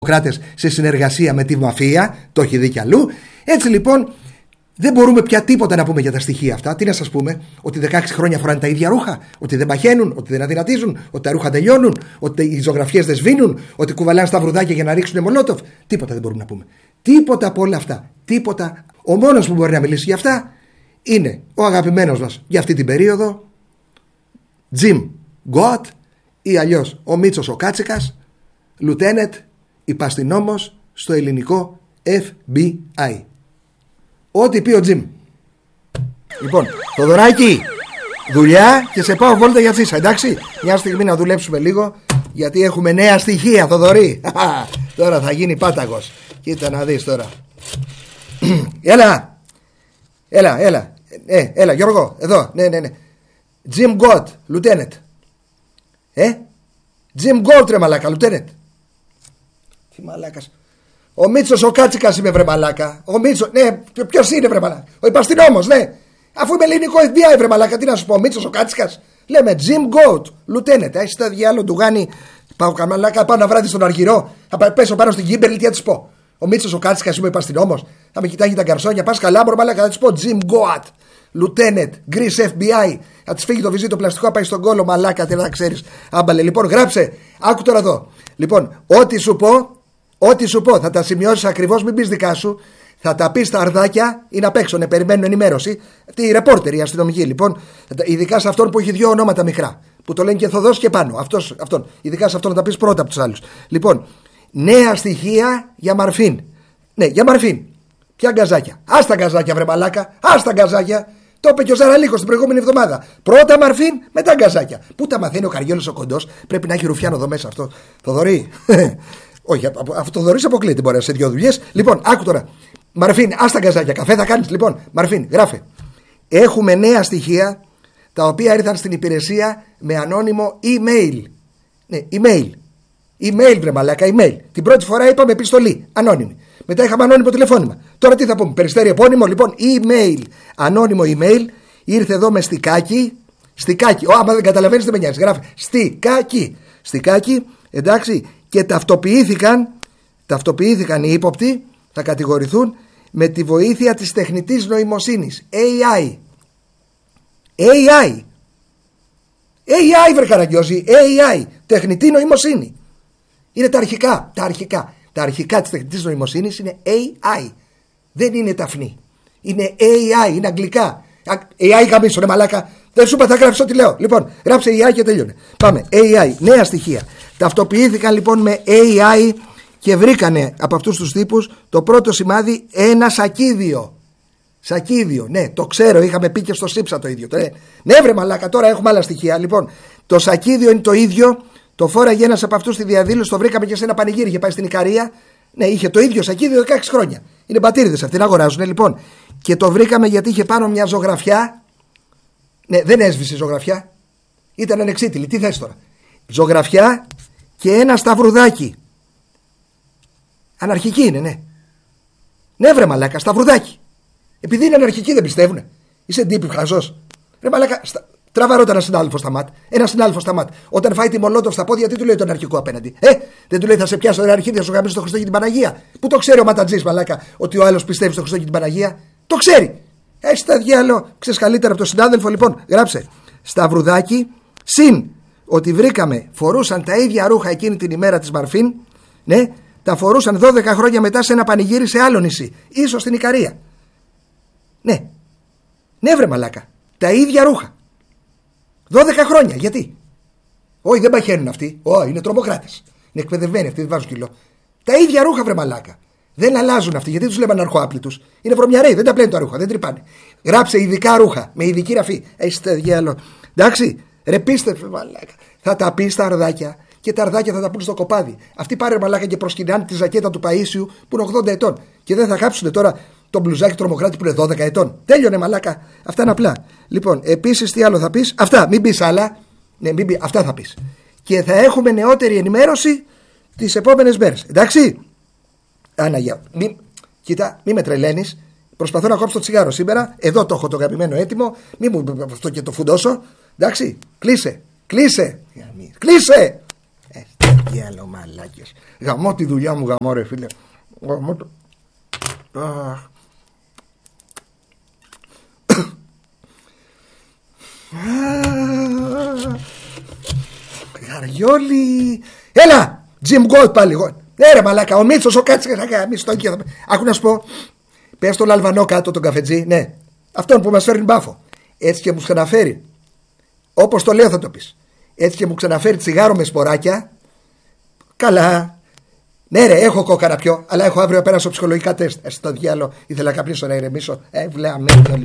τρομοκράτες σε συνεργασία με τη μαφία. Το έχει δει κι αλλού. Έτσι λοιπόν δεν μπορούμε πια τίποτα να πούμε για τα στοιχεία αυτά. Τι να σας πούμε, ότι 16 χρόνια φοράνε τα ίδια ρούχα, ότι δεν παχαίνουν, ότι δεν αδυνατίζουν, ότι τα ρούχα τελειώνουν, ότι οι ζωγραφιές δεν σβήνουν, ότι κουβαλάνε στα βρουδάκια για να ρίξουν μολότοφ. Τίποτα δεν μπορούμε να πούμε. Τίποτα από όλα αυτά. Τίποτα. Ο μόνος που μπορεί να μιλήσει για αυτά είναι ο αγαπημένος μας για αυτή την περίοδο, Jim Goat, ή αλλιώς ο Μίτσος ο Κάτσικας, Lieutenant υπαστηνόμος στο ελληνικό FBI. Ό,τι πει ο Τζιμ. Λοιπόν, Θοδωράκη, δουλειά και σε πάω βόλτα για τσίσα, εντάξει. Μια στιγμή να δουλέψουμε λίγο, γιατί έχουμε νέα στοιχεία, Θοδωρή. Τώρα θα γίνει πάταγος. Κοίτα να δεις τώρα. Έλα Γιώργο, εδώ, ναι. Jim Goat, Lieutenant. Jim Goat ρε μαλάκα, Lieutenant. Τι μαλάκας. Ο Μίτσος ο Κάτσικας είμαι βρε μαλάκα. Ο Μίτσος, ναι, ποιος είναι βρε μαλάκα. Ο υπαστηνόμος, ναι. Αφού είμαι ελληνικό FBI βρε μαλάκα, τι να σου πω, ο Μίτσος ο Κάτσικας. Λέμε Jim Goat, Lieutenant. Έχεις τα διάλογο του Γάνη. Πάω καμαλάκα, πάω να βράδυ στον Αργυρό. Θα πέσω πάνω στην Κίμπερλι, τι θα της πω. Ο Μίτσος ο Κάτσικας είμαι υπαστηνόμος. Θα με κοιτάγει τα γκαρσόνια, πας καλά μπρο μαλάκα, θα της πω Jim Goat, Lieutenant, Greece FBI. Θα της φύγει το βυζί το πλαστικό, θα πάει στον κόλο μαλάκα, τι να ξέρεις. Άμπαλε, λοιπόν, γράψε. Άκου τώρα εδώ. Λοιπόν, ό,τι σου πω θα τα σημειώσεις ακριβώς, μην πεις δικά σου. Θα τα πεις στα αρδάκια, είναι απ' έξω, περιμένουν ενημέρωση. Αυτοί οι ρεπόρτεροι, οι αστυνομικοί λοιπόν, ειδικά σε αυτόν που έχει δύο ονόματα μικρά, που το λένε και Θοδός και πάνω. Αυτόν. Ειδικά σε αυτόν να τα πεις πρώτα από τους άλλους. Λοιπόν, νέα στοιχεία για Μαρφίν. Ναι, για Μαρφίν. Ποια γκαζάκια. Άστα γκαζάκια, βρε μαλάκα. Άστα γκαζάκια. Το είπε και ο Ζαραλίκος την προηγούμενη εβδομάδα. Πρώτα Μαρφίν, μετά γκαζάκια. Πού τα μαθαίνει ο Καριόλης ο κοντός, πρέπει να έχει ρουφιάνο εδώ μέσα αυτό. Θοδωρή. Όχι, αυτό το Θοδωρής αποκλείεται μπορεί σε δύο δουλειές. Λοιπόν, άκου τώρα. Μαρφίν, άστα γκαζάκια. Καφέ θα κάνεις. Λοιπόν, Μαρφίν, γράφε. Έχουμε νέα στοιχεία τα οποία ήρθαν στην υπηρεσία με ανώνυμο email. Ναι, email. Email, βρε μαλάκα, email. Την πρώτη φορά είπαμε επιστολή, ανώνυμη. Μετά είχαμε ανώνυμο τηλεφώνημα. Τώρα τι θα πούμε, περιστέρι επώνυμο, λοιπόν, email. Ανώνυμο email. Ήρθε εδώ με στικάκι. Στικάκι. Άμα δεν καταλαβαίνεις, δεν με νοιάζει. Γράφε. Στικάκι. Στικάκι, εντάξει. Και ταυτοποιήθηκαν οι ύποπτοι, θα κατηγορηθούν με τη βοήθεια της τεχνητής νοημοσύνης. AI. AI, βρε Καραγκιόζη. AI. Τεχνητή νοημοσύνη. Είναι τα αρχικά. Τα αρχικά της τεχνητής νοημοσύνης είναι AI. Δεν είναι ταφνή. Είναι AI. Είναι αγγλικά. AI καμίσο, ρε μαλάκα. Δεν σου είπα, θα γράψεις ό,τι λέω. Λοιπόν, γράψε AI και τελειώνε. Πάμε. AI. Νέα στοιχεία. Ταυτοποιήθηκαν λοιπόν με AI και βρήκανε από αυτούς τους τύπους το πρώτο σημάδι ένα σακίδιο. Σακίδιο, ναι, το ξέρω, είχαμε πει και στο ΣΥΠΣΑ το ίδιο. Ναι, βρε μαλάκα, τώρα έχουμε άλλα στοιχεία. Λοιπόν, το σακίδιο είναι το ίδιο. Το φόραγε ένας από αυτούς στη διαδήλωση, το βρήκαμε και σε ένα πανηγύρι. Είχε πάει στην Ικαρία. Ναι, είχε το ίδιο σακίδιο 16 χρόνια. Είναι πατήριδες αυτοί να αγοράζουν, λοιπόν. Και το βρήκαμε γιατί είχε πάνω μια ζωγραφιά. Ναι, δεν έσβησε η ζωγραφιά. Ήταν ανεξίτηλη. Τι θες τώρα. Ζωγραφιά και ένα σταυρουδάκι. Αναρχική είναι, ναι. Ναι, βρε μαλάκα, σταυρουδάκι. Επειδή είναι αναρχικοί δεν πιστεύουνε. Είσαι ντύπη χαζός. Ρε μαλάκα, τραβαρώτα ένα συνάδελφο στα ΜΑΤ. Ένα συνάδελφο στα ΜΑΤ. Όταν φάει τη μολότοφ στα πόδια, τι του λέει τον αρχικό απέναντι. Δεν του λέει θα σε πιάσω την αρχή, θα σου γαμίσω στο Χριστό και την Παναγία. Πού το ξέρει ο ματατζής μαλάκα ότι ο άλλος πιστεύει στο Χριστό και την Παναγία. Το ξέρει. Έχει τα διάλο. Ξέρει καλύτερα από τον συνάδελφο, λοιπόν. Γράψε. Σταυρουδάκι συν ότι βρήκαμε φορούσαν τα ίδια ρούχα εκείνη την ημέρα της Μαρφίν. Ναι, τα φορούσαν 12 χρόνια μετά σε ένα πανηγύρι σε άλλο νησί. Ίσως στην Ικαρία. Ναι. Ναι, βρε μαλάκα. Τα ίδια ρούχα. 12 χρόνια. Γιατί? Όχι, δεν παχαίνουν αυτοί. Όχι, είναι τρομοκράτες. Είναι εκπαιδευμένοι αυτοί, δεν βάζουν κιλό. Τα ίδια ρούχα, βρε μαλάκα. Δεν αλλάζουν αυτοί. Γιατί τους λέμε αναρχοάπλητους. Είναι βρωμιαροί, δεν τα πλένουν τα ρούχα, δεν τρυπάνε. Γράψε ειδικά ρούχα, με ειδική ραφή. Έχεις τα διάλο. Εντάξει, ρε πίστευε μαλάκα. Θα τα πει στα αρδάκια και τα αρδάκια θα τα πούν στο κοπάδι. Αυτοί πάρε μαλάκα και προσκυνάνε τη ζακέτα του Παΐσιου που είναι 80 ετών. Και δεν θα κάψουν τώρα τον μπλουζάκι τρομοκράτη που είναι 12 ετών. Τέλειωνε μαλάκα. Αυτά είναι απλά. Λοιπόν, επίσης τι άλλο θα πεις? Αυτά, μην πεις άλλα. Ναι, μην πεις, αυτά θα πεις. Και θα έχουμε νεότερη ενημέρωση τις επόμενες μέρες. Εντάξει. Άναγια. Κοίτα, μη με τρελαίνεις. Προσπαθώ να κόψω το τσιγάρο σήμερα. Εδώ το έχω το αγαπημένο έτοιμο. Μη μου αυτό και το φουντώσω. Εντάξει. Κλείσε. διάλο μαλάκες. Γαμώ τη δουλειά μου, γαμώ ρε φίλε. Γαμώ το... Καριόλι. Έλα! Jim Gold πάλι. Ναι ρε μαλάκα, ο Μίτσος ο Κάτσικας. Άκου να σου πω. Πες τον Αλβανό κάτω τον καφετζή. Ναι, αυτόν που μας φέρνει μπάφο. Έτσι και μου ξαναφέρει, όπως το λέω θα το πεις, έτσι και μου ξαναφέρει τσιγάρο με σποράκια. Καλά. Ναι ρε, έχω κόκαρα πιο, αλλά έχω αύριο πέρασω ψυχολογικά τεστ. Στο διάλο, ήθελα καπνίσω να ηρεμήσω. Βλέα με.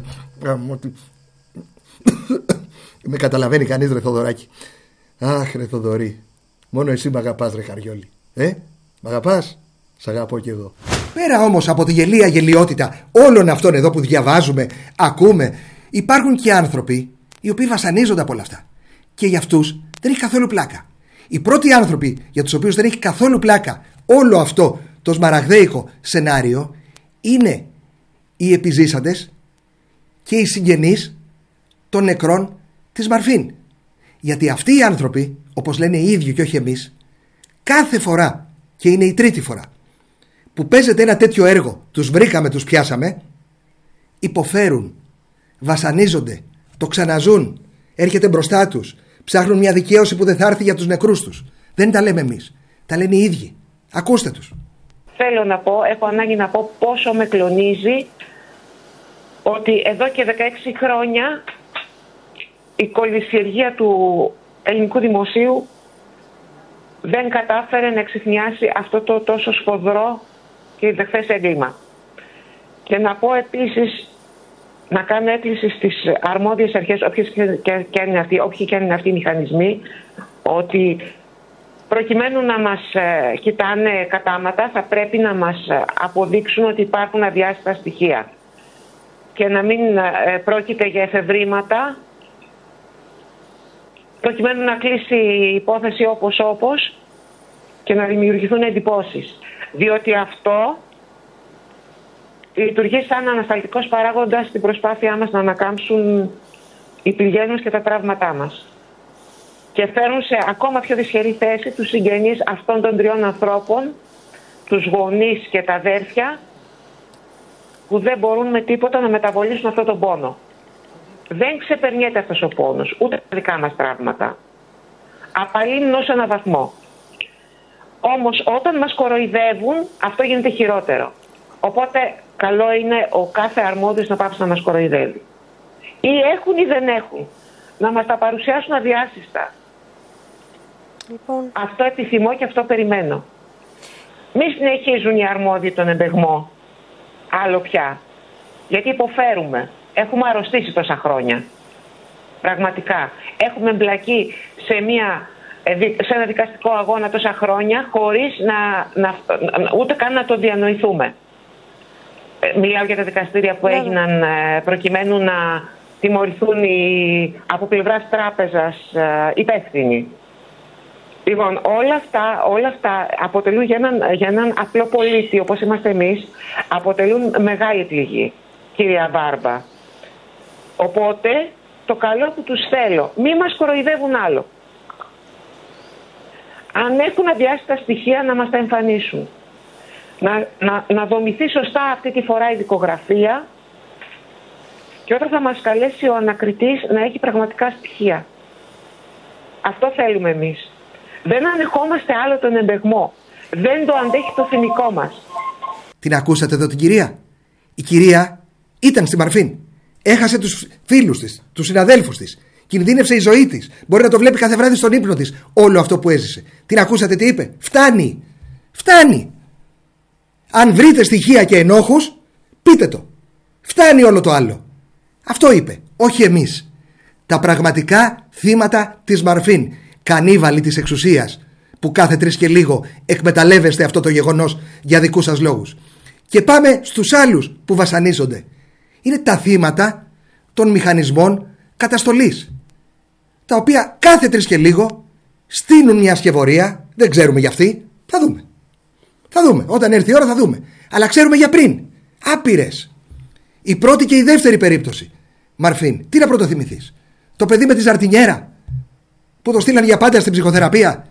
Με καταλαβαίνει κανείς ρε Θοδωράκη. Αχ ρε Θοδωρή, μόνο εσύ μ' αγαπάς ρε Καριόλι. Μ' αγαπάς? Σ' αγαπώ κι εγώ. Πέρα όμως από τη γελία γελιότητα όλων αυτών εδώ που διαβάζουμε, ακούμε, υπάρχουν και άνθρωποι οι οποίοι βασανίζονται από όλα αυτά. Και για αυτούς δεν έχει καθόλου πλάκα. Οι πρώτοι άνθρωποι για τους οποίους δεν έχει καθόλου πλάκα όλο αυτό το σμαραγδέικο σενάριο είναι οι επιζήσαντες και οι συγγενείς των νεκρών της Μαρφίν. Γιατί αυτοί οι άνθρωποι, όπως λένε οι ίδιοι και όχι εμείς, κάθε φορά, και είναι η τρίτη φορά που παίζεται ένα τέτοιο έργο, τους βρήκαμε, τους πιάσαμε, υποφέρουν, βασανίζονται, το ξαναζούν, έρχεται μπροστά τους, ψάχνουν μια δικαίωση που δεν θα έρθει για τους νεκρούς τους. Δεν τα λέμε εμείς, τα λένε οι ίδιοι. Ακούστε τους. Θέλω να πω, έχω ανάγκη να πω πόσο με κλονίζει ότι εδώ και 16 χρόνια η κολυσιεργία του ελληνικού δημοσίου δεν κατάφερε να εξιχνιάσει αυτό το τόσο σφοδρό και ιδεχθές έγκλημα. Και να πω επίσης, να κάνω έκκληση στις αρμόδιες αρχές, όποιοι και είναι αυτοί οι μηχανισμοί, ότι προκειμένου να μας κοιτάνε κατάματα θα πρέπει να μας αποδείξουν ότι υπάρχουν αδιάστατα στοιχεία και να μην πρόκειται για εφευρήματα, προκειμένου να κλείσει η υπόθεση όπως και να δημιουργηθούν εντυπώσεις. Διότι αυτό λειτουργεί σαν ανασταλτικός παράγοντας στην προσπάθειά μας να ανακάμψουν οι πληγένους και τα τραύματά μας. Και φέρουν σε ακόμα πιο δυσχερή θέση τους συγγενείς αυτών των τριών ανθρώπων, τους γονείς και τα αδέρφια, που δεν μπορούν με τίποτα να μεταβολήσουν αυτόν τον πόνο. Δεν ξεπερνιέται αυτός ο πόνος, ούτε τα δικά μας τραύματα. Απαλύνουν ως έναν βαθμό. Όμως όταν μας κοροϊδεύουν, αυτό γίνεται χειρότερο. Οπότε καλό είναι ο κάθε αρμόδιος να πάψει να μας κοροϊδεύει. Ή έχουν ή δεν έχουν. Να μας τα παρουσιάσουν αδιάσυστα. Λοιπόν. Αυτό επιθυμώ και αυτό περιμένω. Μη συνεχίζουν οι αρμόδιοι τον εμπεγμό. Άλλο πια. Γιατί υποφέρουμε. Έχουμε αρρωστήσει τόσα χρόνια. Πραγματικά. Έχουμε εμπλακεί σε ένα δικαστικό αγώνα τόσα χρόνια χωρίς ούτε καν να το διανοηθούμε. Μιλάω για τα δικαστήρια που έγιναν προκειμένου να τιμωρηθούν από πλευράς τράπεζας υπεύθυνοι. Λοιπόν, όλα αυτά αποτελούν για έναν απλό πολίτη όπως είμαστε εμείς, αποτελούν μεγάλη πληγή, κυρία Βάρμπα. Οπότε, το καλό που τους θέλω, μη μας κοροϊδεύουν άλλο. Αν έχουν αδιάστατα στοιχεία να μας τα εμφανίσουν. Να δομηθεί σωστά αυτή τη φορά η δικογραφία και όταν θα μας καλέσει ο ανακριτής να έχει πραγματικά στοιχεία. Αυτό θέλουμε εμείς. Δεν ανεχόμαστε άλλο τον εμπεγμό. Δεν το αντέχει το θυμικό μας. Την ακούσατε εδώ την κυρία? Η κυρία ήταν στη Μαρφίν. Έχασε τους φίλους της, τους συναδέλφους της. Κινδύνευσε η ζωή της. Μπορεί να το βλέπει κάθε βράδυ στον ύπνο της όλο αυτό που έζησε. Την ακούσατε τι είπε? Φτάνει. Φτάνει. Αν βρείτε στοιχεία και ενόχους, πείτε το. Φτάνει όλο το άλλο. Αυτό είπε. Όχι εμείς. Τα πραγματικά θύματα της Μαρφίν. Κανίβαλοι της εξουσίας που κάθε 3 και λίγο εκμεταλλεύεστε αυτό το γεγονός για δικούς σας λόγους. Και πάμε στους άλλους που βασανίζονται. Είναι τα θύματα των μηχανισμών καταστολής, τα οποία κάθε 3 και λίγο στείνουν μια σκευωρία. Δεν ξέρουμε για αυτή. Θα δούμε. Θα δούμε. Όταν έρθει η ώρα θα δούμε. Αλλά ξέρουμε για πριν. Άπειρες. Η πρώτη και η δεύτερη περίπτωση. Μαρφίν, τι να πρωτοθυμηθείς? Το παιδί με τη ζαρτινιέρα που το στείλαν για πάντα στην ψυχοθεραπεία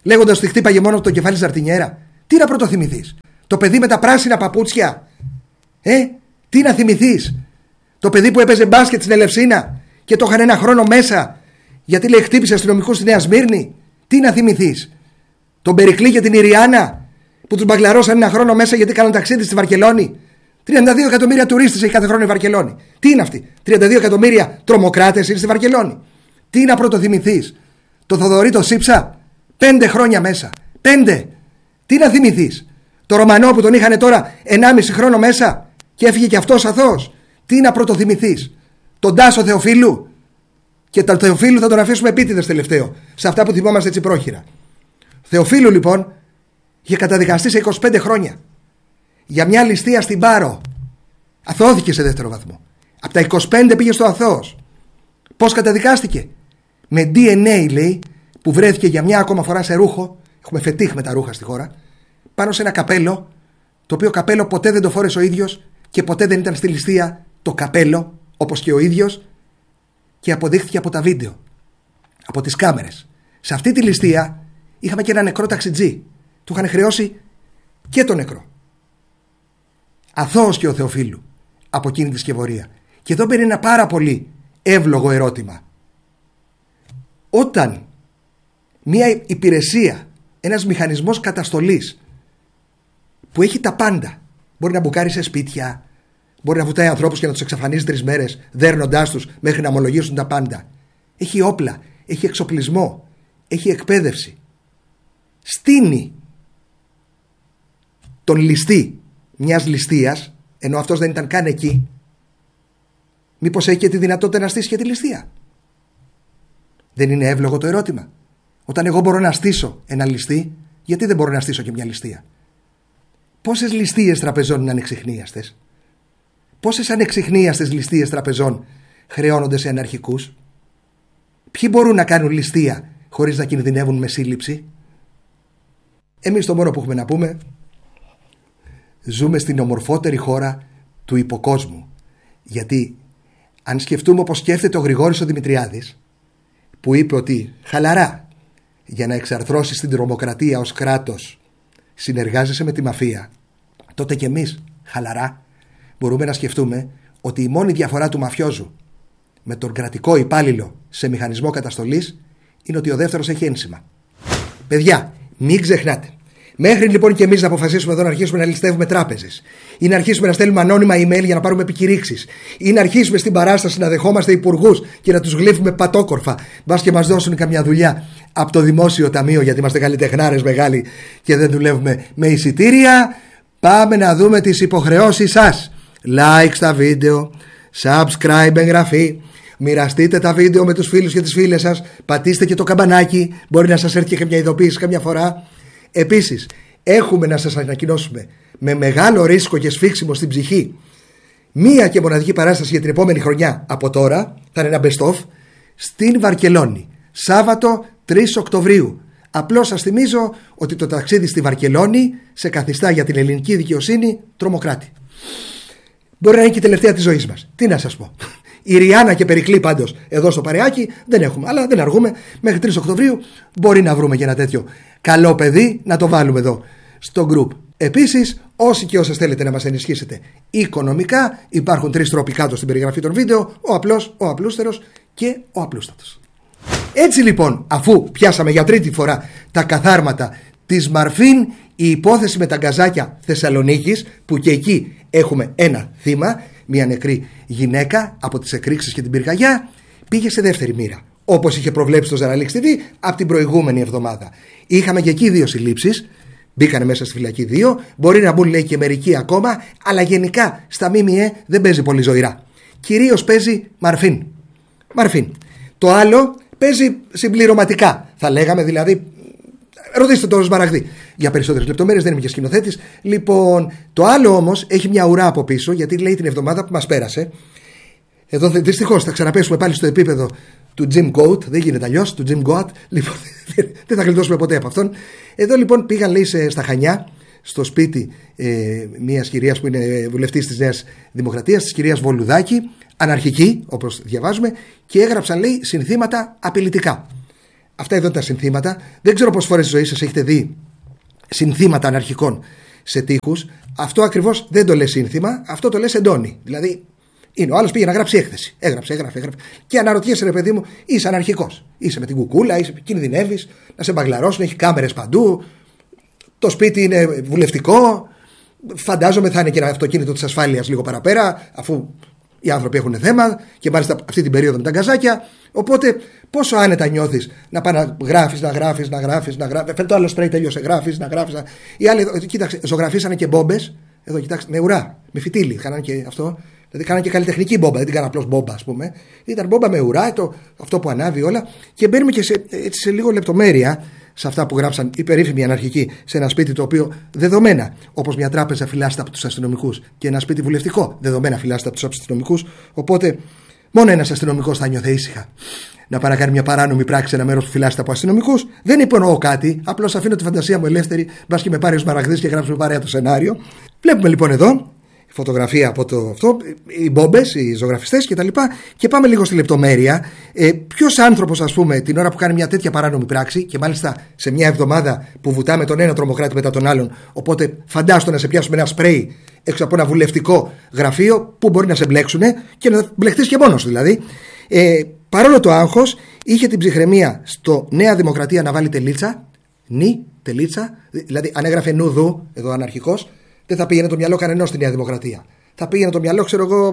λέγοντας ότι χτύπαγε μόνο το κεφάλι ζαρτινιέρα. Τι να πρωτοθυμηθείς? Το παιδί με τα πράσινα παπούτσια? Τι να θυμηθείς? Το παιδί που έπαιζε μπάσκετ στην Ελευσίνα και το είχαν ένα χρόνο μέσα γιατί λέει χτύπησε αστυνομικούς στη Νέα Σμύρνη? Τι να θυμηθείς? Τον Περικλή και την Ιριάννα που τους μπαγκλαρώσαν ένα χρόνο μέσα γιατί κάναν ταξίδι στη Βαρκελόνη? 32 εκατομμύρια τουρίστες έχει κάθε χρόνο η Βαρκελόνη. Τι είναι αυτοί? 32 εκατομμύρια τρομοκράτες είναι στη Βαρκελόνη. Τι να πρωτοθυμηθείς? Το Θοδωρή το Σύψα? 5 χρόνια μέσα. 5. Τι να θυμηθείς? Το Ρωμανό που τον είχαν τώρα 1,5 χρόνο μέσα και έφυγε και αυτός αθώος? Τι να πρωτοθυμηθείς? Τον Τάσο Θεοφίλου? Και τον Θεοφίλου θα τον αφήσουμε επίτηδες τελευταίο σε αυτά που θυμόμαστε έτσι πρόχειρα. Θεοφίλου λοιπόν είχε καταδικαστεί σε 25 χρόνια για μια ληστεία στην Πάρο. Αθώθηκε σε δεύτερο βαθμό. Από τα 25 πήγε στο αθώος. Πώς καταδικάστηκε? Με DNA λέει, που βρέθηκε για μια ακόμα φορά σε ρούχο. Έχουμε φετίχ με τα ρούχα στη χώρα. Πάνω σε ένα καπέλο, το οποίο καπέλο ποτέ δεν το φόρεσε ο ίδιος και ποτέ δεν ήταν στη ληστεία το καπέλο, όπως και ο ίδιος, και αποδείχθηκε από τα βίντεο, από τις κάμερες. Σε αυτή τη ληστεία είχαμε και ένα νεκρό ταξιτζή. Του είχαν χρεώσει και το νεκρό. Αθώος και ο Θεοφίλου από εκείνη τη σκευωρία. Και εδώ μπαίνει ένα πάρα πολύ εύλογο ερώτημα. Όταν μια υπηρεσία, ένας μηχανισμός καταστολής που έχει τα πάντα, μπορεί να μπουκάρει σε σπίτια, μπορεί να βουτάει ανθρώπους και να τους εξαφανίζει 3 μέρες δέρνοντάς τους μέχρι να ομολογήσουν τα πάντα, έχει όπλα, έχει εξοπλισμό, έχει εκπαίδευση, στείνει τον ληστή μιας ληστείας, ενώ αυτός δεν ήταν καν εκεί, μήπως έχει και τη δυνατότητα να στήσει και τη ληστεία? Δεν είναι εύλογο το ερώτημα? Όταν εγώ μπορώ να στήσω ένα ληστή, γιατί δεν μπορώ να στήσω και μια ληστεία? Πόσες ληστείες τραπεζών είναι ανεξιχνίαστες? Πόσες ανεξιχνίαστες ληστείες τραπεζών χρεώνονται σε αναρχικούς? Ποιοι μπορούν να κάνουν ληστεία χωρίς να κινδυνεύουν με σύλληψη? Εμείς το μόνο που έχουμε να πούμε, ζούμε στην ομορφότερη χώρα του υποκόσμου. Γιατί αν σκεφτούμε όπως σκέφτεται ο Γρηγόρης ο Δημητριάδης, που είπε ότι χαλαρά, για να εξαρθρώσεις την τρομοκρατία ως κράτος συνεργάζεσαι με τη μαφία, τότε και εμείς χαλαρά μπορούμε να σκεφτούμε ότι η μόνη διαφορά του μαφιόζου με τον κρατικό υπάλληλο σε μηχανισμό καταστολής είναι ότι ο δεύτερος έχει ένσημα. Παιδιά, μην ξεχνάτε, μέχρι λοιπόν και εμείς να αποφασίσουμε εδώ να αρχίσουμε να ληστεύουμε τράπεζες ή να αρχίσουμε να στέλνουμε ανώνυμα email για να πάρουμε επικηρύξεις ή να αρχίσουμε στην παράσταση να δεχόμαστε υπουργούς και να τους γλύφουμε πατόκορφα, μπας και μας δώσουν καμιά δουλειά από το δημόσιο ταμείο γιατί είμαστε καλλιτεχνάρες μεγάλοι και δεν δουλεύουμε με εισιτήρια, πάμε να δούμε τις υποχρεώσεις σας. Like στα βίντεο, subscribe, εγγραφή, μοιραστείτε τα βίντεο με τους φίλους και τις φίλες σας, πατήστε και το καμπανάκι, μπορεί να σας έρθει και μια ειδοποίηση καμιά φορά. Επίσης, έχουμε να σας ανακοινώσουμε με μεγάλο ρίσκο και σφίξιμο στην ψυχή μία και μοναδική παράσταση για την επόμενη χρονιά από τώρα, θα είναι ένα best of, στην Βαρκελόνη, Σάββατο 3 Οκτωβρίου. Απλώς σας θυμίζω ότι το ταξίδι στη Βαρκελόνη σε καθιστά για την ελληνική δικαιοσύνη τρομοκράτη. Μπορεί να είναι και η τελευταία της ζωής μας. Τι να σας πω. Η Ριάννα και Περικλή πάντως εδώ στο παρεάκι δεν έχουμε, αλλά δεν αργούμε. Μέχρι 3 Οκτωβρίου μπορεί να βρούμε και ένα τέτοιο καλό παιδί να το βάλουμε εδώ στο group. Επίσης, όσοι και όσες θέλετε να μας ενισχύσετε οικονομικά, υπάρχουν 3 τρόποι κάτω στην περιγραφή των βίντεο: ο απλός, ο απλούστερος και ο απλούστατος. Έτσι λοιπόν, αφού πιάσαμε για τρίτη φορά τα καθάρματα της Μαρφίν, η υπόθεση με τα γκαζάκια Θεσσαλονίκης, που και εκεί έχουμε ένα θύμα, μια νεκρή γυναίκα από τις εκρήξεις και την πυρκαγιά, πήγε σε δεύτερη μοίρα, όπως είχε προβλέψει το Ζαραλίξ TV από την προηγούμενη εβδομάδα. Είχαμε και εκεί 2 συλλήψεις, μπήκανε μέσα στη φυλακή 2, μπορεί να μπουν λέει και μερικοί ακόμα, αλλά γενικά στα ΜΜΕ δεν παίζει πολύ ζωηρά. Κυρίως παίζει Μαρφίν. Το άλλο παίζει συμπληρωματικά, θα λέγαμε δηλαδή. Ρωτήστε τον Σμαραγδί για περισσότερες λεπτομέρειες, δεν είμαι και σκηνοθέτης. Λοιπόν, το άλλο όμως έχει μια ουρά από πίσω, γιατί λέει την εβδομάδα που μας πέρασε. Εδώ δυστυχώς θα ξαναπέσουμε πάλι στο επίπεδο του Jim Goat, δεν γίνεται αλλιώς, του Jim Goat. Λοιπόν, δεν θα γλιτώσουμε ποτέ από αυτόν. Εδώ λοιπόν πήγαν, λέει, στα Χανιά, στο σπίτι μιας κυρίας που είναι βουλευτής της Νέας Δημοκρατίας, της κυρίας Βολουδάκη, αναρχική, όπως διαβάζουμε, και έγραψαν, λέει, συνθήματα απειλητικά. Αυτά εδώ τα συνθήματα. Δεν ξέρω πόσες φορές στη ζωή σας έχετε δει συνθήματα αναρχικών σε τοίχους. Αυτό ακριβώς δεν το λες σύνθημα, αυτό το λες εντόνι. Δηλαδή, είναι ο άλλος πήγε να γράψει έκθεση. Έγραψε. Και αναρωτιέσαι, ρε παιδί μου, είσαι αναρχικός. Είσαι με την κουκούλα, κινδυνεύεις να σε μπαγλαρώσουν, έχει κάμερες παντού. Το σπίτι είναι βουλευτικό. Φαντάζομαι θα είναι και ένα αυτοκίνητο της ασφάλειας λίγο παραπέρα, αφού οι άνθρωποι έχουν θέμα και μάλιστα αυτή την περίοδο με τα γκαζάκια. Οπότε, πόσο άνετα νιώθεις να πάει να γράφεις. Φέρε το άλλο σπρέι, τέλειωσε, γράφεις. Οι άλλοι, κοίταξε, ζωγραφίσανε και μπόμπες. Εδώ, κοιτάξτε, με ουρά, με φυτίλι. Κάνανε και αυτό. Δηλαδή, κάνανε και καλλιτεχνική μπόμπα. Δεν την κάνανε απλώς μπόμπα, ας πούμε. Ήταν μπόμπα με ουρά, αυτό που ανάβει όλα. Και μπαίνουμε και σε λίγο λεπτομέρεια σε αυτά που γράψαν οι περίφημοι αναρχικοί σε ένα σπίτι το οποίο δεδομένα, όπως μια τράπεζα φυλάσσεται από τους αστυνομικούς και ένα σπίτι βουλευτικό δεδομένα φυλάσσεται από τους αστυνομικούς. Οπότε, μόνο ένας αστυνομικός θα νιώθε ήσυχα να παρακάνει μια παράνομη πράξη σε ένα μέρος που φυλάσσεται από αστυνομικούς. Δεν υπονοώ κάτι, απλώς αφήνω τη φαντασία μου ελεύθερη, μπας και με πάρει ο Σμαραγδής και γράψουμε παρέα το σενάριο. Βλέπουμε λοιπόν εδώ φωτογραφία από αυτό, οι μπόμπες, οι ζωγραφιστές κτλ. Και πάμε λίγο στη λεπτομέρεια. Ποιος άνθρωπος, ας πούμε, την ώρα που κάνει μια τέτοια παράνομη πράξη, και μάλιστα σε μια εβδομάδα που βουτάμε τον ένα τρομοκράτη μετά τον άλλον, οπότε φαντάστο να σε πιάσουμε ένα σπρέι έξω από ένα βουλευτικό γραφείο που μπορεί να σε μπλέξουν και να μπλεχτείς και μόνος δηλαδή. Παρόλο το άγχος, είχε την ψυχραιμία στο Νέα Δημοκρατία να βάλει τελίτσα. Τελίτσα. Δηλαδή, αν έγραφε νουδού, εδώ αναρχικός, δεν θα πήγαινε το μυαλό κανενός στη Νέα Δημοκρατία. Θα πήγαινε το μυαλό, ξέρω εγώ.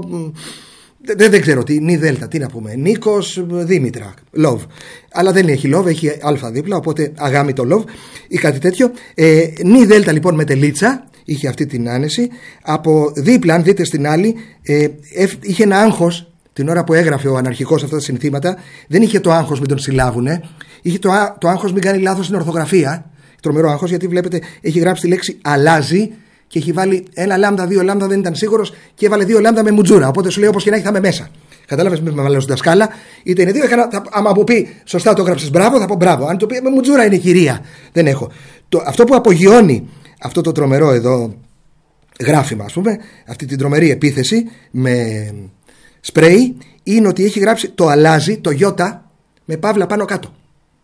Δεν ξέρω τι. Νι Δέλτα, τι να πούμε. Νίκος Δήμητρα. Λοβ. Αλλά δεν έχει λοβ, έχει αλφα δίπλα, οπότε αγάμει το λοβ ή κάτι τέτοιο. Νι Δέλτα λοιπόν με τελίτσα. Είχε αυτή την άνεση. Από δίπλα, αν δείτε στην άλλη, είχε ένα άγχος την ώρα που έγραφε ο αναρχικός αυτά τα συνθήματα. Δεν είχε το άγχος μην τον συλλάβουνε. Είχε το άγχος μην κάνει λάθος στην ορθογραφία. Τρομερό άγχος, γιατί βλέπετε έχει γράψει τη λέξη αλλάζει και έχει βάλει ένα λάμδα, 2 λάμδα, δεν ήταν σίγουρος και έβαλε 2 λάμδα με μουτζούρα. Οπότε σου λέει όπως και να έχει θα είμαι μέσα. Κατάλαβες, μην με βάλω δασκάλα. Είτε είναι 2, άμα μου πει σωστά το έγραψες μπράβο, θα πω μπράβο. Αν το πει με μουτζούρα είναι κυρία. Δεν έχω. Αυτό που απογειώνει αυτό το τρομερό εδώ γράφημα, ας πούμε, αυτή την τρομερή επίθεση με σπρέι, είναι ότι έχει γράψει το αλλάζει, το γιώτα, με παύλα πάνω κάτω.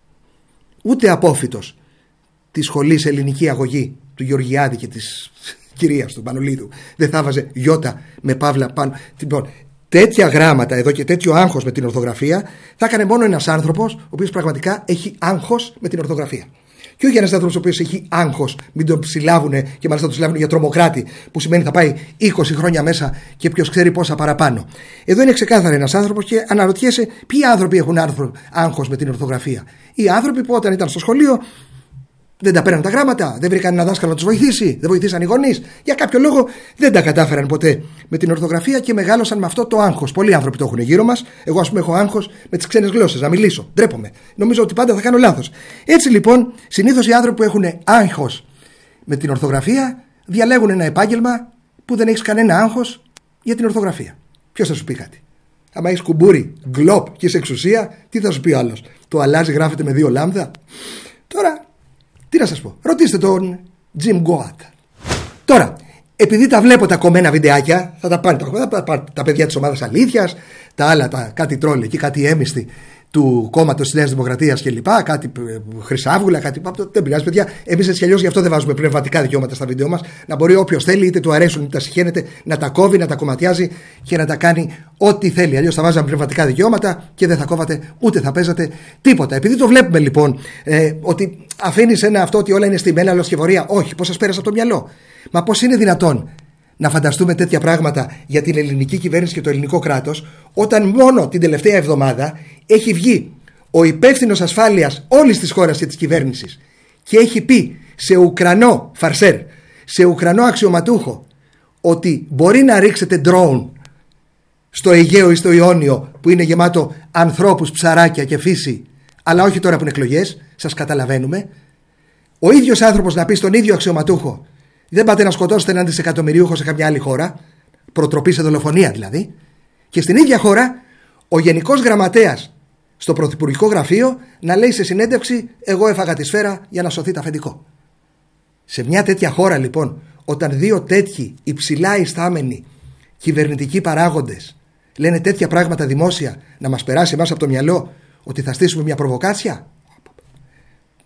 Ούτε απόφυτος της σχολής ελληνική αγωγή του Γεωργιάδη και της κυρίας του Πανολίδου δεν θα βάζε γιώτα με παύλα πάνω. Λοιπόν, τέτοια γράμματα εδώ και τέτοιο άγχος με την ορθογραφία θα έκανε μόνο ένας άνθρωπος ο οποίος πραγματικά έχει άγχος με την ορθογραφία. Και όχι ένας άνθρωπος ο οποίος έχει άγχος, μην τον συλλάβουνε και μάλιστα τον συλλάβουνε για τρομοκράτη, που σημαίνει θα πάει 20 χρόνια μέσα και ποιος ξέρει πόσα παραπάνω. Εδώ είναι ξεκάθαρα ένας άνθρωπος και αναρωτιέσαι ποιοι άνθρωποι έχουν άγχος με την ορθογραφία. Οι άνθρωποι που όταν ήταν στο σχολείο δεν τα πέραν τα γράμματα, δεν βρήκαν ένα δάσκαλο να τους βοηθήσει, δεν βοηθήσαν οι γονείς. Για κάποιο λόγο δεν τα κατάφεραν ποτέ με την ορθογραφία και μεγάλωσαν με αυτό το άγχος. Πολλοί άνθρωποι το έχουν γύρω μας. Εγώ, ας πούμε, έχω άγχος με τις ξένες γλώσσες, να μιλήσω. Ντρέπομαι. Νομίζω ότι πάντα θα κάνω λάθος. Έτσι λοιπόν, συνήθως οι άνθρωποι που έχουν άγχος με την ορθογραφία διαλέγουν ένα επάγγελμα που δεν έχεις κανένα άγχος για την ορθογραφία. Ποιος θα σου πει κάτι? Άμα έχεις κουμπούρι, γκλοπ και είσαι εξουσία, τι θα σου πει ο άλλος? Το αλλάζει, γράφεται με 2 λάμδα. Τώρα. Τι να σας πω, ρωτήστε τον Jim Goat. Τώρα, επειδή τα βλέπω τα κομμένα βιντεάκια, θα τα πάνε τα παιδιά της ομάδας Αλήθειας, τα άλλα, κάτι τρόλ εκεί, κάτι έμιστοι του κόμματος της Νέας Δημοκρατίας κλπ. Κάτι Χρυσάβουλα, κάτι. Δεν πειράζει, παιδιά. Εμείς έτσι κι αλλιώς γι' αυτό δεν βάζουμε πνευματικά δικαιώματα στα βίντεο μας. Να μπορεί όποιος θέλει, είτε του αρέσουν είτε τα συχαίνεται, να τα κόβει, να τα κομματιάζει και να τα κάνει ό,τι θέλει. Αλλιώς θα βάζαμε πνευματικά δικαιώματα και δεν θα κόβατε ούτε θα παίζατε τίποτα. Επειδή το βλέπουμε λοιπόν, ότι αφήνεις ένα αυτό ότι όλα είναι στημένα, λοσχευωρία. Όχι, πώς σας πέρασε από το μυαλό? Μα πώς είναι δυνατόν να φανταστούμε τέτοια πράγματα για την ελληνική κυβέρνηση και το ελληνικό κράτος, όταν μόνο την τελευταία εβδομάδα έχει βγει ο υπεύθυνος ασφάλειας όλης της χώρας και της κυβέρνησης και έχει πει σε Ουκρανό φαρσέρ, σε Ουκρανό αξιωματούχο, ότι μπορεί να ρίξετε drone στο Αιγαίο ή στο Ιόνιο που είναι γεμάτο ανθρώπους, ψαράκια και φύση, αλλά όχι τώρα που είναι εκλογές, σας καταλαβαίνουμε. Ο ίδιος άνθρωπος να πει στον ίδιο αξιωματούχο, δεν πάτε να σκοτώσετε έναν δισεκατομμυρίουχο σε καμιά άλλη χώρα, προτροπή σε δολοφονία δηλαδή, και στην ίδια χώρα ο Γενικός Γραμματέας στο Πρωθυπουργικό Γραφείο να λέει σε συνέντευξη, εγώ έφαγα τη σφαίρα για να σωθεί το αφεντικό. Σε μια τέτοια χώρα λοιπόν, όταν 2 τέτοιοι υψηλά ιστάμενοι κυβερνητικοί παράγοντες λένε τέτοια πράγματα δημόσια, να μας περάσει εμάς από το μυαλό ότι θα στήσουμε μια προβοκάτσια?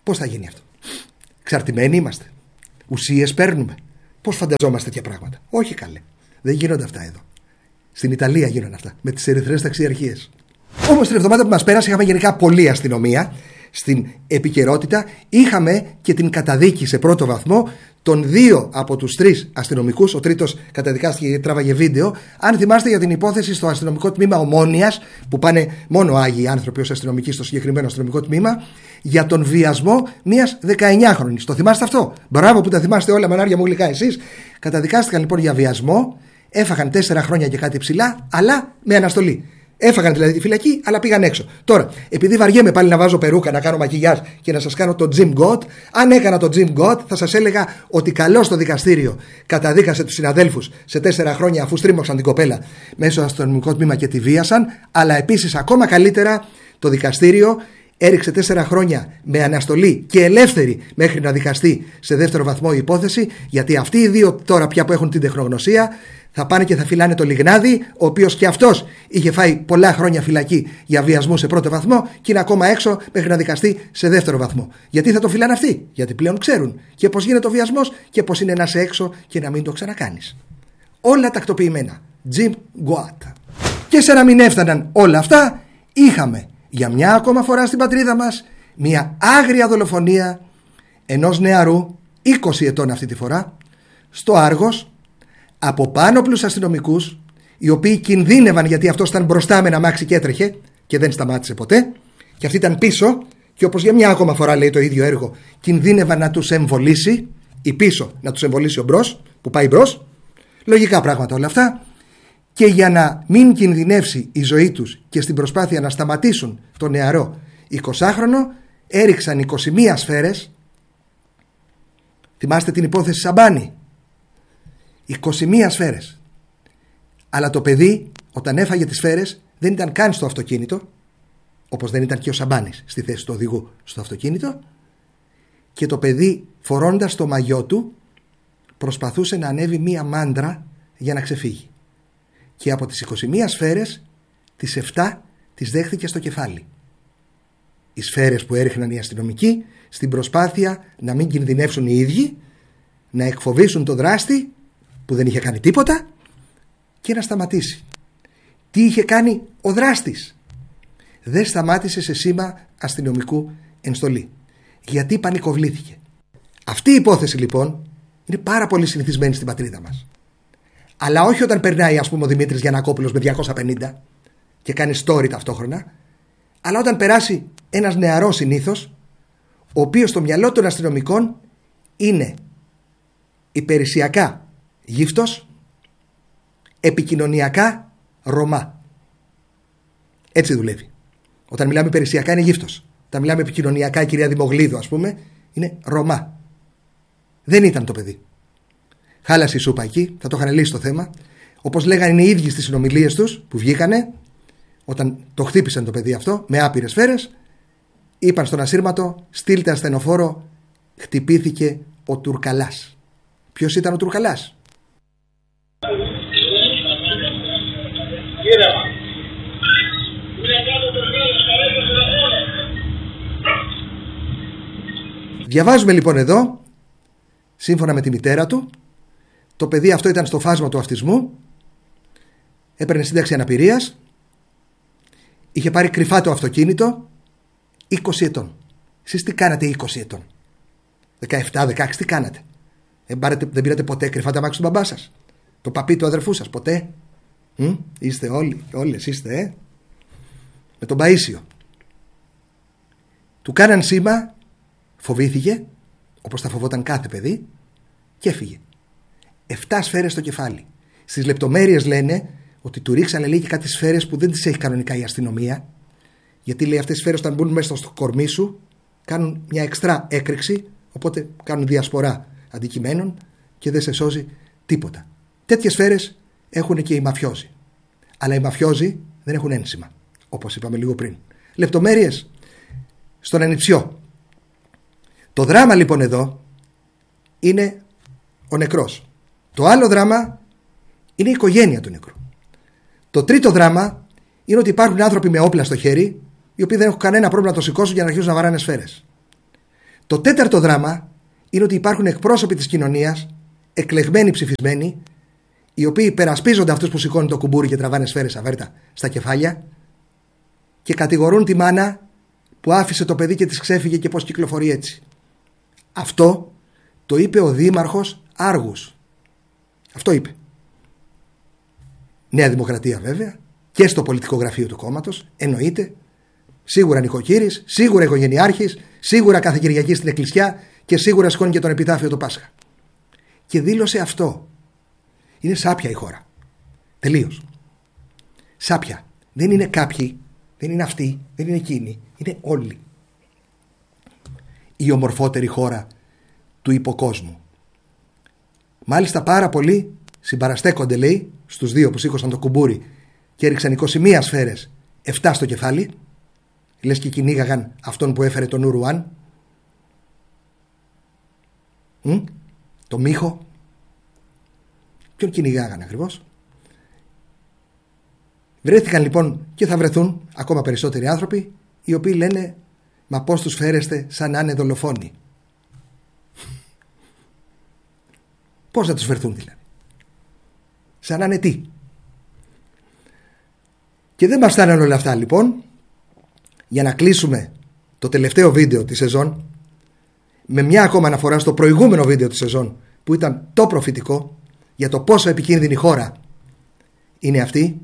Πώς θα γίνει αυτό? Εξαρτημένοι είμαστε? Ουσίες παίρνουμε? Πώς φανταζόμαστε τέτοια πράγματα? Όχι καλέ. Δεν γίνονται αυτά εδώ. Στην Ιταλία γίνονται αυτά. Με τις ερυθρές ταξιαρχίες. Όμως την εβδομάδα που μας πέρασε είχαμε γενικά πολλή αστυνομία στην επικαιρότητα. Είχαμε και την καταδίκη σε πρώτο βαθμό των 2 από τους 3 αστυνομικούς. Ο τρίτος καταδικάστηκε γιατί τράβαγε βίντεο. Αν θυμάστε για την υπόθεση στο αστυνομικό τμήμα Ομόνοιας, που πάνε μόνο άγιοι άνθρωποι ως αστυνομικοί στο συγκεκριμένο αστυνομικό τμήμα, για τον βιασμό μιας 19χρονης. Το θυμάστε αυτό? Μπράβο που τα θυμάστε όλα, μανάρια μου γλυκά εσείς. Καταδικάστηκαν λοιπόν για βιασμό. Έφαγαν 4 χρόνια και κάτι ψηλά, αλλά με αναστολή. Έφαγαν δηλαδή τη φυλακή, αλλά πήγαν έξω. Τώρα, επειδή βαριέμαι πάλι να βάζω περούκα, να κάνω μακιγιάζ και να σας κάνω το Jim God, αν έκανα το Jim God, θα σας έλεγα ότι καλώς το δικαστήριο καταδίκασε τους συναδέλφους σε 4 χρόνια αφού στρίμωξαν την κοπέλα μέσω στο αστυνομικό τμήμα και τη βίασαν. Αλλά επίσης, ακόμα καλύτερα, το δικαστήριο έριξε 4 χρόνια με αναστολή και ελεύθερη μέχρι να δικαστεί σε δεύτερο βαθμό η υπόθεση, γιατί αυτοί οι 2 τώρα πια που έχουν την τεχνογνωσία θα πάνε και θα φυλάνε το Λιγνάδη, ο οποίος και αυτός είχε φάει πολλά χρόνια φυλακή για βιασμό σε πρώτο βαθμό και είναι ακόμα έξω μέχρι να δικαστεί σε δεύτερο βαθμό. Γιατί θα το φυλάνε αυτοί? Γιατί πλέον ξέρουν και πώς γίνεται ο βιασμός και πώς είναι να είσαι έξω και να μην το ξανακάνεις. Όλα τακτοποιημένα. Jim Goat. Και σε να μην έφταναν όλα αυτά, είχαμε για μια ακόμα φορά στην πατρίδα μας μια άγρια δολοφονία ενός νεαρού, 20 ετών αυτή τη φορά, στο Άργος, από πάνωπλους αστυνομικούς, οι οποίοι κινδύνευαν γιατί αυτός ήταν μπροστά με ένα αμάξι και έτρεχε και δεν σταμάτησε ποτέ, και αυτοί ήταν πίσω και όπως για μια ακόμα φορά λέει το ίδιο έργο, κινδύνευαν να τους εμβολήσει, ή πίσω να τους εμβολήσει ο μπρος που πάει μπρος. Λογικά πράγματα όλα αυτά. Και για να μην κινδυνεύσει η ζωή τους και στην προσπάθεια να σταματήσουν το νεαρό 20χρονο, έριξαν 21 σφαίρες. Θυμάστε την υπόθεση Σαμπάνη? 21 σφαίρες. Αλλά το παιδί όταν έφαγε τις σφαίρες δεν ήταν καν στο αυτοκίνητο, όπως δεν ήταν και ο Σαμπάνης στη θέση του οδηγού στο αυτοκίνητο, και το παιδί, φορώντας το μαγιό του, προσπαθούσε να ανέβει μία μάντρα για να ξεφύγει. Και από τις 21 σφαίρες, τις 7 τις δέχθηκε στο κεφάλι. Οι σφαίρες που έριχναν οι αστυνομικοί στην προσπάθεια να μην κινδυνεύσουν οι ίδιοι, να εκφοβήσουν το δράστη που δεν είχε κάνει τίποτα και να σταματήσει. Τι είχε κάνει ο δράστης? Δεν σταμάτησε σε σήμα αστυνομικού ενστολή, γιατί πανικοβλήθηκε. Αυτή η υπόθεση λοιπόν είναι πάρα πολύ συνηθισμένη στην πατρίδα μας. Αλλά όχι όταν περνάει, ας πούμε, ο Δημήτρης Γιαννακόπουλος με 250 και κάνει story ταυτόχρονα, αλλά όταν περάσει ένας νεαρός συνήθως, ο οποίος στο μυαλό των αστυνομικών είναι υπηρεσιακά γύφτος, επικοινωνιακά Ρωμά. Έτσι δουλεύει. Όταν μιλάμε υπηρεσιακά είναι γύφτος. Όταν μιλάμε επικοινωνιακά, η κυρία Δημογλίδου, ας πούμε, είναι Ρωμά. Δεν ήταν το παιδί. Χάλασε η σούπα εκεί, θα το είχαν λύσει το θέμα. Όπως λέγανε οι ίδιοι στις συνομιλίες τους που βγήκανε, όταν το χτύπησαν το παιδί αυτό με άπειρες σφαίρες, είπαν στον ασύρματο: στείλτε ασθενοφόρο, χτυπήθηκε ο Τουρκαλάς. Ποιος ήταν ο Τουρκαλάς? Διαβάζουμε λοιπόν εδώ, σύμφωνα με τη μητέρα του, το παιδί αυτό ήταν στο φάσμα του αυτισμού, έπαιρνε σύνταξη αναπηρίας, είχε πάρει κρυφά το αυτοκίνητο, 20 ετών. Εσείς τι κάνατε 20 ετών? 17-16 τι κάνατε? Δεν πήρατε ποτέ κρυφά τα αμάξι του μπαμπά σας, το παπί του αδερφού σας? Ποτέ? Είστε όλοι, όλες είστε, με τον Παΐσιο. Του κάναν σήμα, φοβήθηκε, όπως θα φοβόταν κάθε παιδί, και έφυγε. 7 σφαίρες στο κεφάλι. Στις λεπτομέρειες λένε ότι του ρίξανε, λέει, και κάτι σφαίρες που δεν τις έχει κανονικά η αστυνομία, γιατί λέει αυτές οι σφαίρες όταν μπουν μέσα στο κορμί σου κάνουν μια εξτρά έκρηξη, οπότε κάνουν διασπορά αντικειμένων και δεν σε σώζει τίποτα. Τέτοιες σφαίρες έχουν και οι μαφιόζοι. Αλλά οι μαφιόζοι δεν έχουν ένσημα, όπως είπαμε λίγο πριν. Λεπτομέρειες στον ανιψιό. Το δράμα λοιπόν εδώ είναι ο νεκρός. Το άλλο δράμα είναι η οικογένεια του νεκρού. Το τρίτο δράμα είναι ότι υπάρχουν άνθρωποι με όπλα στο χέρι, οι οποίοι δεν έχουν κανένα πρόβλημα να το σηκώσουν για να αρχίσουν να βαράνε σφαίρες. Το τέταρτο δράμα είναι ότι υπάρχουν εκπρόσωποι της κοινωνίας, εκλεγμένοι, ψηφισμένοι, οι οποίοι υπερασπίζονται αυτούς που σηκώνουν το κουμπούρι και τραβάνε σφαίρες αβέρτα στα κεφάλια και κατηγορούν τη μάνα που άφησε το παιδί και της ξέφυγε και πώς κυκλοφορεί έτσι. Αυτό το είπε ο δήμαρχος Άργους. Αυτό είπε. Νέα Δημοκρατία βέβαια, και στο πολιτικό γραφείο του κόμματος, εννοείται. Σίγουρα νοικοκύρης, σίγουρα οικογενειάρχης, σίγουρα κάθε Κυριακή στην εκκλησιά και σίγουρα σηκώνει και τον επιτάφιο του Πάσχα. Και δήλωσε αυτό. Είναι σάπια η χώρα. Τελείως. Σάπια. Δεν είναι κάποιοι, δεν είναι αυτοί, δεν είναι εκείνοι. Είναι όλοι. Η ομορφότερη χώρα του υποκόσμου. Μάλιστα πάρα πολλοί συμπαραστέκονται, λέει, στους δύο που σήκωσαν το κουμπούρι και έριξαν 21 σφαίρες, 7 στο κεφάλι. Λες και κυνήγαγαν αυτόν που έφερε τον Ουρουάν. Το Μίχο. Ποιον κυνηγάγαν ακριβώς? Βρέθηκαν λοιπόν και θα βρεθούν ακόμα περισσότεροι άνθρωποι οι οποίοι λένε «Μα πώς τους φέρεστε σαν να είναι δολοφόνοι?» Πώς θα τους φερθούν δηλαδή? Σαν να είναι τι? Και δεν μας φτάνουν όλα αυτά λοιπόν. Για να κλείσουμε το τελευταίο βίντεο της σεζόν με μια ακόμα αναφορά στο προηγούμενο βίντεο της σεζόν που ήταν το προφητικό για το πόσο επικίνδυνη χώρα είναι αυτή,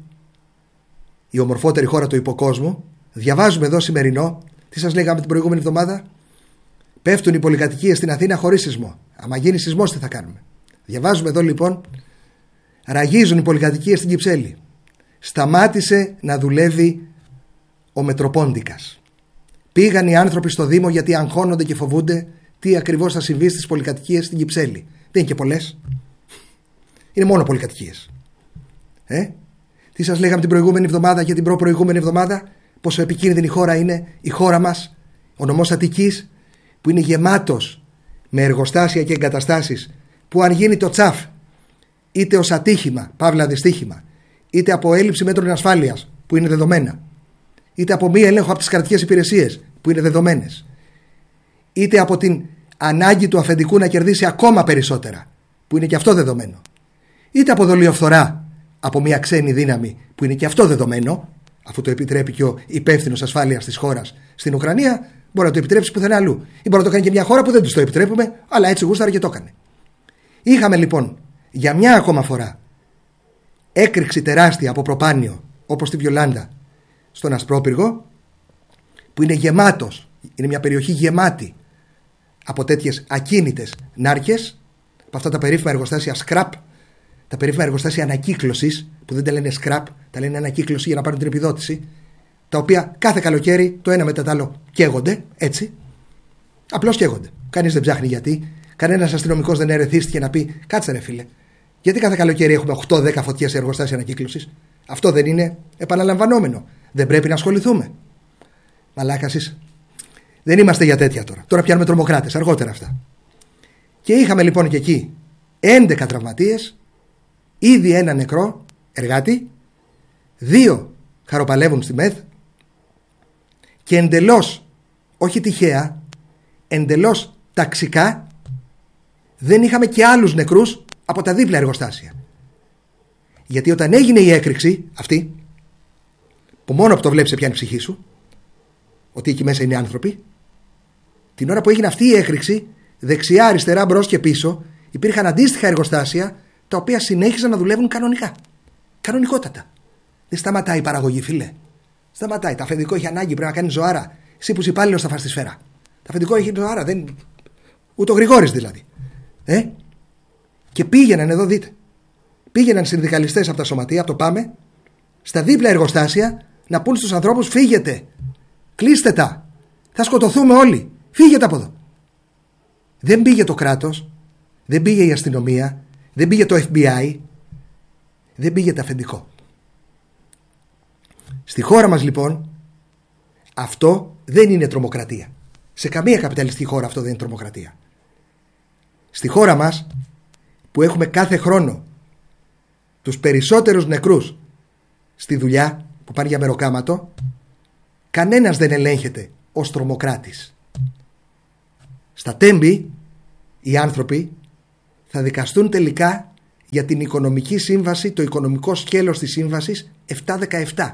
η ομορφότερη χώρα του υποκόσμου. Διαβάζουμε εδώ σημερινό, τι σας λέγαμε την προηγούμενη εβδομάδα? Πέφτουν οι πολυκατοικίες στην Αθήνα χωρίς σεισμό. Άμα γίνει σεισμός τι θα κάνουμε? Διαβάζουμε εδώ λοιπόν, ραγίζουν οι πολυκατοικίες στην Κυψέλη. Σταμάτησε να δουλεύει ο Μετροπόντικας. Πήγαν οι άνθρωποι στο Δήμο γιατί αγχώνονται και φοβούνται τι ακριβώς θα συμβεί στις πολυκατοικίες στην Κυψέλη. Δεν είναι και πολλές. Είναι μόνο πολυκατοικίες. Τι σας λέγαμε την προηγούμενη εβδομάδα και την προπροηγούμενη εβδομάδα? Πόσο επικίνδυνη χώρα είναι η χώρα μας, ο νομός Αττικής, που είναι γεμάτος με εργοστάσια και εγκαταστάσεις που αν γίνει το τσαφ, είτε ως ατύχημα, παύλα δυστύχημα, είτε από έλλειψη μέτρων ασφάλειας που είναι δεδομένα, είτε από μη έλεγχο από τις κρατικές υπηρεσίες που είναι δεδομένες, είτε από την ανάγκη του αφεντικού να κερδίσει ακόμα περισσότερα που είναι και αυτό δεδομένο, είτε από δολιοφθορά από μια ξένη δύναμη που είναι και αυτό δεδομένο, αφού το επιτρέπει και ο υπεύθυνος ασφάλειας της χώρας στην Ουκρανία, μπορεί να το επιτρέψει πουθενά αλλού. Ή μπορεί να το κάνει και μια χώρα που δεν τους το επιτρέπουμε, αλλά έτσι γούσταρε και το έκανε. Είχαμε λοιπόν για μια ακόμα φορά έκρηξη τεράστια από προπάνιο, όπως τη Βιολάντα στον Ασπρόπυργο, που είναι γεμάτος, είναι μια περιοχή γεμάτη από τέτοιες ακίνητες νάρκες, από αυτά τα περίφημα εργοστάσια scrap, τα περίφημα εργοστάσια ανακύκλωσης, που δεν τα λένε scrap, τα λένε ανακύκλωση για να πάρουν την επιδότηση, τα οποία κάθε καλοκαίρι το ένα μετά το άλλο καίγονται, έτσι. Απλώς καίγονται. Κανείς δεν ψάχνει γιατί. Κανένας αστυνομικός δεν ερεθίστηκε να πει: κάτσε ρε φίλε, γιατί κάθε καλοκαίρι έχουμε 8-10 φωτιές σε εργοστάσια ανακύκλωσης? Αυτό δεν είναι επαναλαμβανόμενο? Δεν πρέπει να ασχοληθούμε? Μαλάκας είσαι. Δεν είμαστε για τέτοια τώρα. Τώρα πιάνουμε τρομοκράτες, αργότερα αυτά. Και είχαμε λοιπόν και εκεί 11 τραυματίες, ήδη ένα νεκρό εργάτη, 2 χαροπαλεύουν στη ΜΕΘ και εντελώς, όχι τυχαία, εντελώς ταξικά δεν είχαμε και άλλους νεκρούς από τα δίπλα εργοστάσια. Γιατί όταν έγινε η έκρηξη αυτή, που μόνο που το βλέπεις πιάνει η ψυχή σου, ότι εκεί μέσα είναι άνθρωποι, την ώρα που έγινε αυτή η έκρηξη, δεξιά, αριστερά, μπρος και πίσω, υπήρχαν αντίστοιχα εργοστάσια τα οποία συνέχιζαν να δουλεύουν κανονικά. Κανονικότατα. Δεν σταματάει η παραγωγή, φίλε. Σταματάει. Το αφεντικό έχει ανάγκη, πρέπει να κάνει ζωάρα. Εσύ που είσαι υπάλληλος θα φας τη σφαίρα. Το αφεντικό έχει ζωάρα. Δεν... Ούτε ο Γρηγόρης δηλαδή. Και πήγαιναν, εδώ δείτε. Πήγαιναν συνδικαλιστές από τα σωματεία, από το ΠΑΜΕ, στα δίπλα εργοστάσια να πούν στους ανθρώπους: φύγετε. Κλείστε τα. Θα σκοτωθούμε όλοι. Φύγετε από εδώ. Δεν πήγε το κράτος. Δεν πήγε η αστυνομία. Δεν πήγε το FBI. Δεν πήγε το αφεντικό. Στη χώρα μας λοιπόν αυτό δεν είναι τρομοκρατία. Σε καμία καπιταλιστική χώρα αυτό δεν είναι τρομοκρατία. Στη χώρα μας που έχουμε κάθε χρόνο τους περισσότερους νεκρούς στη δουλειά που πάνε για μεροκάματο, κανένας δεν ελέγχεται ως τρομοκράτης. Στα Τέμπη οι άνθρωποι θα δικαστούν τελικά για την οικονομική σύμβαση, το οικονομικό σκέλος της σύμβασης 717.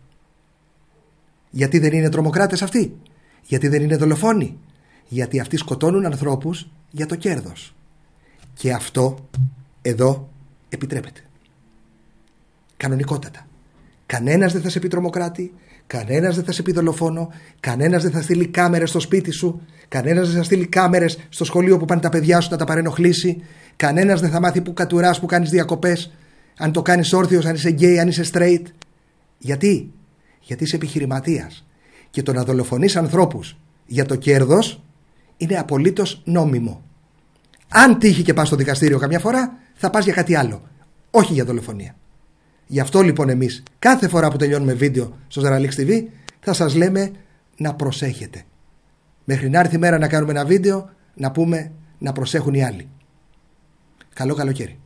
Γιατί δεν είναι τρομοκράτες αυτοί? Γιατί δεν είναι δολοφόνοι? Γιατί αυτοί σκοτώνουν ανθρώπους για το κέρδος. Και αυτό εδώ επιτρέπεται. Κανονικότατα. Κανένας δεν θα σε πει τρομοκράτη, κανένας δεν θα σε πει δολοφόνο, κανένας δεν θα στείλει κάμερες στο σπίτι σου, κανένας δεν θα στείλει κάμερες στο σχολείο που πάνε τα παιδιά σου να τα παρενοχλήσει, κανένας δεν θα μάθει που κατουράς, που κάνεις διακοπές, αν το κάνεις όρθιος, αν είσαι γκέι, αν είσαι straight. Γιατί? Γιατί είσαι επιχειρηματίας. Και το να δολοφονείς ανθρώπους για το κέρδος είναι απολύτως νόμιμο. Αν τύχει και πας στο δικαστήριο καμιά φορά, θα πας για κάτι άλλο, όχι για δολοφονία. Γι' αυτό λοιπόν εμείς κάθε φορά που τελειώνουμε βίντεο στο Zeralix TV θα σας λέμε να προσέχετε. Μέχρι να έρθει η μέρα να κάνουμε ένα βίντεο να πούμε να προσέχουν οι άλλοι. Καλό καλοκαίρι.